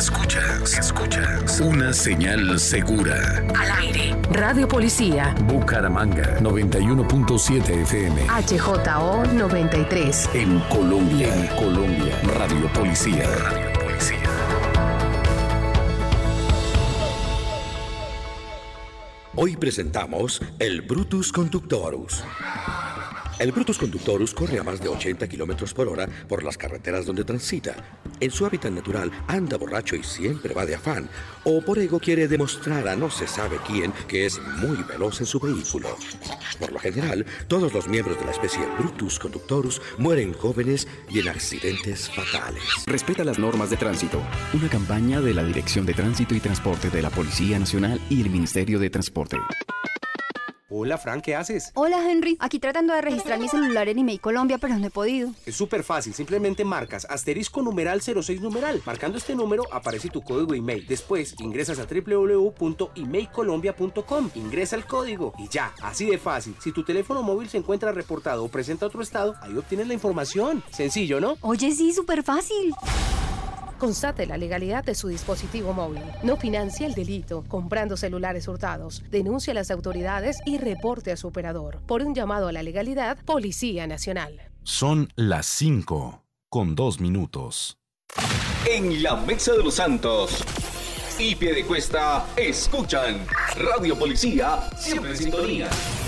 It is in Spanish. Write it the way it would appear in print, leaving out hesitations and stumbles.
Escuchas una señal segura. Al aire. Radio Policía. Bucaramanga 91.7 FM. HJO 93. En Colombia. Radio Policía. Hoy presentamos el Brutus Conductorus. El Brutus Conductorus corre a más de 80 kilómetros por hora por las carreteras donde transita. En su hábitat natural anda borracho y siempre va de afán. O por ego quiere demostrar a no se sabe quién que es muy veloz en su vehículo. Por lo general, todos los miembros de la especie Brutus Conductorus mueren jóvenes y en accidentes fatales. Respeta las normas de tránsito. Una campaña de la Dirección de Tránsito y Transporte de la Policía Nacional y el Ministerio de Transporte. Hola, Fran, ¿qué haces? Hola, Henry. Aquí tratando de registrar mi celular en Email Colombia, pero no he podido. Es súper fácil. Simplemente marcas *numeral06 Marcando este número aparece tu código email. Después ingresas a www.emailcolombia.com. Ingresa el código y ya. Así de fácil. Si tu teléfono móvil se encuentra reportado o presenta otro estado, ahí obtienes la información. Sencillo, ¿no? Oye, sí, súper fácil. Constate la legalidad de su dispositivo móvil. No financie el delito comprando celulares hurtados. Denuncie a las autoridades y reporte a su operador. Por un llamado a la legalidad, Policía Nacional. Son las 5:02. En la Mesa de los Santos y Piedecuesta escuchan Radio Policía, siempre en sintonía.